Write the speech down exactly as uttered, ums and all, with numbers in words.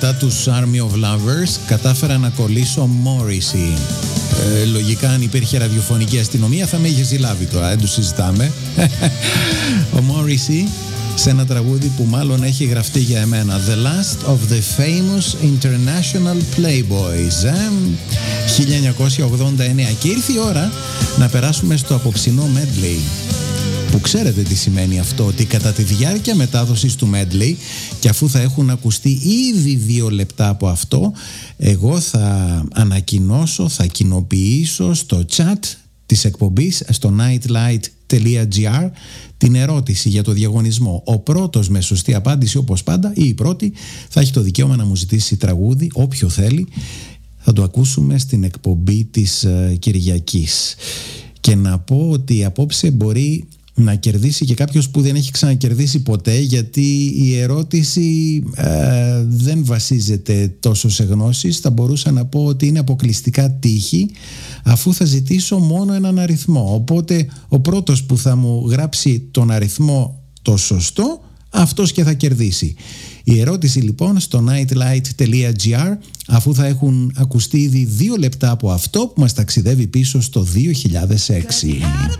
μετά τους Army of Lovers κατάφερα να κολλήσω Morrissey. Ε, λογικά αν υπήρχε ραδιοφωνική αστυνομία θα με είχε συλλάβει τώρα, δεν το συζητάμε. Ο Morrissey σε ένα τραγούδι που μάλλον έχει γραφτεί για εμένα, The Last of the Famous International Playboys, ε? χίλια εννιακόσια ογδόντα εννέα. Και ήρθε η ώρα να περάσουμε στο απόψινό medley, που ξέρετε τι σημαίνει αυτό, ότι κατά τη διάρκεια μετάδοσης του medley και αφού θα έχουν ακουστεί ήδη δύο λεπτά από αυτό, εγώ θα ανακοινώσω, θα κοινοποιήσω στο chat της εκπομπής στο nightlight τελεία gr την ερώτηση για το διαγωνισμό. Ο πρώτος με σωστή απάντηση, όπως πάντα, ή η πρώτη, θα έχει το δικαίωμα να μου ζητήσει τραγούδι, όποιο θέλει. Θα το ακούσουμε στην εκπομπή της uh, Κυριακής. Και να πω ότι απόψε μπορεί να κερδίσει και κάποιος που δεν έχει ξανακερδίσει ποτέ, γιατί η ερώτηση ε, δεν βασίζεται τόσο σε γνώσεις. Θα μπορούσα να πω ότι είναι αποκλειστικά τύχη, αφού θα ζητήσω μόνο έναν αριθμό. Οπότε ο πρώτος που θα μου γράψει τον αριθμό το σωστό, αυτός και θα κερδίσει. Η ερώτηση λοιπόν στο nightlight τελεία gr, αφού θα έχουν ακουστεί ήδη δύο λεπτά από αυτό που μας ταξιδεύει πίσω στο δύο χιλιάδες έξι.